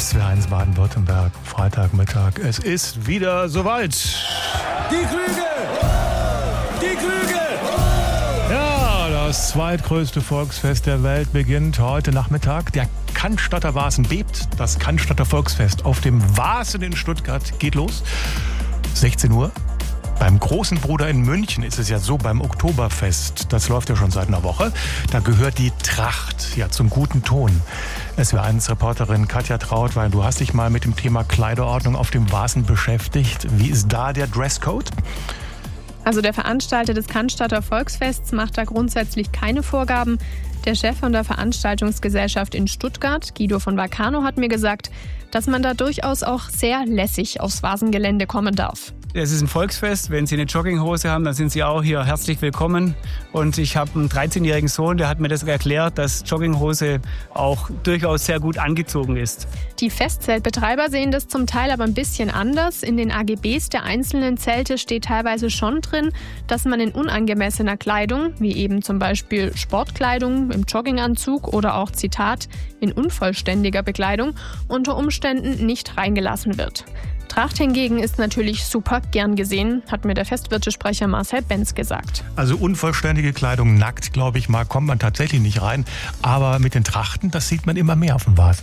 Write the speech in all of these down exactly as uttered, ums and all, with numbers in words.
S W R eins Baden-Württemberg, Freitagmittag. Es ist wieder soweit. Die Krüge! Die Krüge! Ja, das zweitgrößte Volksfest der Welt beginnt heute Nachmittag. Der Cannstatter Wasen bebt. Das Cannstatter Volksfest auf dem Wasen in Stuttgart geht los. sechzehn Uhr. Beim großen Bruder in München ist es ja so, beim Oktoberfest, das läuft ja schon seit einer Woche, da gehört die Tracht ja zum guten Ton. S W R eins Reporterin Katja Trautwein, du hast dich mal mit dem Thema Kleiderordnung auf dem Wasen beschäftigt. Wie ist da der Dresscode? Also der Veranstalter des Cannstatter Volksfests macht da grundsätzlich keine Vorgaben. Der Chef von der Veranstaltungsgesellschaft in Stuttgart, Guido von Vacano, hat mir gesagt, dass man da durchaus auch sehr lässig aufs Wasengelände kommen darf. Es ist ein Volksfest. Wenn Sie eine Jogginghose haben, dann sind Sie auch hier herzlich willkommen. Und ich habe einen dreizehnjährigen Sohn, der hat mir das erklärt, dass Jogginghose auch durchaus sehr gut angezogen ist. Die Festzeltbetreiber sehen das zum Teil aber ein bisschen anders. In den A G Bs der einzelnen Zelte steht teilweise schon drin, dass man in unangemessener Kleidung, wie eben zum Beispiel Sportkleidung im Jogginganzug oder auch, Zitat, in unvollständiger Bekleidung, unter Umständen nicht reingelassen wird. Tracht hingegen ist natürlich super gern gesehen, hat mir der Festwirtesprecher Marcel Benz gesagt. Also unvollständige Kleidung, nackt, glaube ich mal, kommt man tatsächlich nicht rein. Aber mit den Trachten, das sieht man immer mehr auf dem Wasen.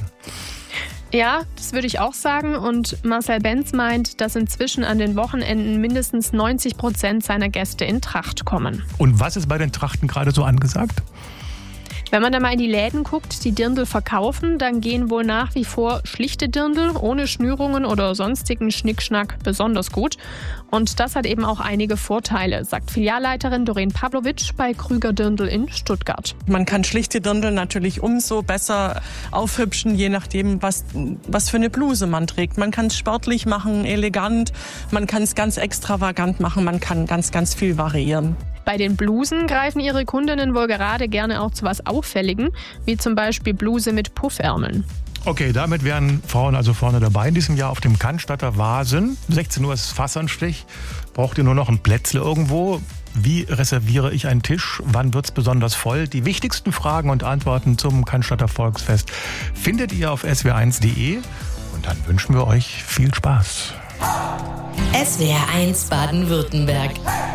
Ja, das würde ich auch sagen. Und Marcel Benz meint, dass inzwischen an den Wochenenden mindestens neunzig Prozent seiner Gäste in Tracht kommen. Und was ist bei den Trachten gerade so angesagt? Wenn man da mal in die Läden guckt, die Dirndl verkaufen, dann gehen wohl nach wie vor schlichte Dirndl ohne Schnürungen oder sonstigen Schnickschnack besonders gut. Und das hat eben auch einige Vorteile, sagt Filialleiterin Doreen Pavlovic bei Krüger Dirndl in Stuttgart. Man kann schlichte Dirndl natürlich umso besser aufhübschen, je nachdem, was, was für eine Bluse man trägt. Man kann es sportlich machen, elegant, man kann es ganz extravagant machen, man kann ganz, ganz viel variieren. Bei den Blusen greifen ihre Kundinnen wohl gerade gerne auch zu was Auffälligem, wie zum Beispiel Bluse mit Puffärmeln. Okay, damit wären Frauen also vorne dabei in diesem Jahr auf dem Cannstatter Wasen. sechzehn Uhr ist Fassanstich. Braucht ihr nur noch ein Plätzle irgendwo? Wie reserviere ich einen Tisch? Wann wird's besonders voll? Die wichtigsten Fragen und Antworten zum Cannstatter Volksfest findet ihr auf s w r eins punkt d e. Und dann wünschen wir euch viel Spaß. S W R eins Baden-Württemberg.